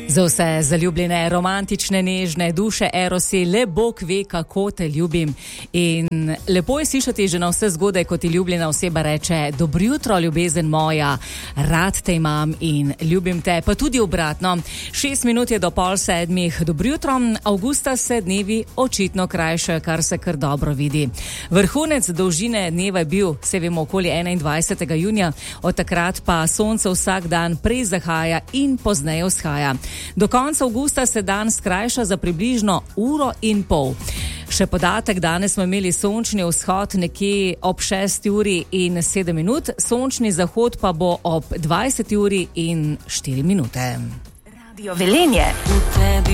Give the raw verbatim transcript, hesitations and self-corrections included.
Za vse zaljubljene, romantične, nežne duše Erosi, le Bog ve, kako te ljubim. In lepo je slišati že na vse zgodaj, ko ti ljubljena oseba reče: dobro jutro, ljubezen moja, rad te imam in ljubim te. Pa tudi obratno. Šest minut je do pol sedmih. Dobro jutro. Avgusta se dnevi očitno krajšajo, kar se kar dobro vidi. Vrhunec dolžine dneva je bil, se vemo, okoli enaindvajsetega junija, od takrat pa sonce vsak dan prej zahaja in pozneje vzhaja. Do konca avgusta se dan skrajša za približno uro in pol. Še podatek, danes smo imeli sončni vzhod nekje ob šesti uri in sedem minut, sončni zahod pa bo ob dvajseti uri in štiri minute. Radio Velenje.